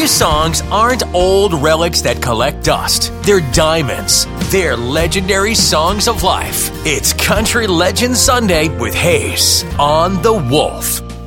songs aren't old relics that collect dust. They're diamonds. They're legendary songs of life. It's Country Legend Sunday with Hayes on The Wolf.